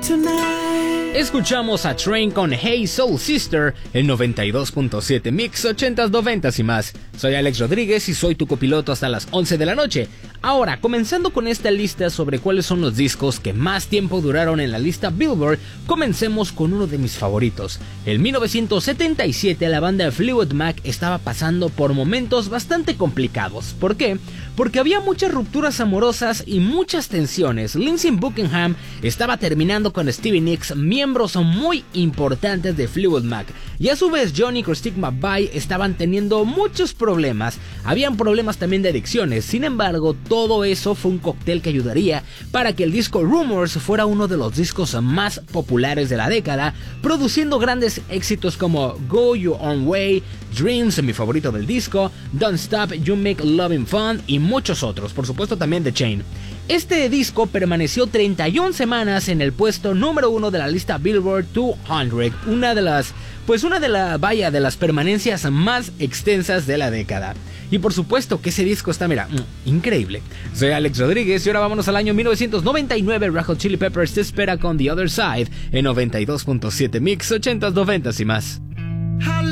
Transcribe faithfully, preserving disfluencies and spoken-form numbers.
Escuchamos a Train con Hey Soul Sister, el noventa y dos punto siete Mix ochentas, noventas y más. Soy Alex Rodríguez y soy tu copiloto hasta las once de la noche. Ahora, comenzando con esta lista sobre cuáles son los discos que más tiempo duraron en la lista Billboard, comencemos con uno de mis favoritos. En mil novecientos setenta y siete la banda Fleetwood Mac estaba pasando por momentos bastante complicados. ¿Por qué? Porque había muchas rupturas amorosas y muchas tensiones. Lindsey Buckingham estaba terminando con Stevie Nicks, miembros muy importantes de Fleetwood Mac, y a su vez Johnny y Christine McVie estaban teniendo muchos problemas. Habían problemas también de adicciones. Sin embargo, todo eso fue un cóctel que ayudaría para que el disco Rumors fuera uno de los discos más populares de la década, produciendo grandes éxitos como Go Your Own Way, Dreams, mi favorito del disco, Don't Stop, You Make Loving Fun y muchos otros, por supuesto también The Chain. Este disco permaneció treinta y una semanas en el puesto número uno de la lista Billboard doscientos, una de las, pues una de la, vaya, de las permanencias más extensas de la década. Y por supuesto que ese disco está, mira, mm, increíble. Soy Alex Rodríguez y ahora vámonos al año mil novecientos noventa y nueve. Red Hot Chili Peppers te espera con The Other Side en noventa y dos punto siete Mix ochentas, noventas y más.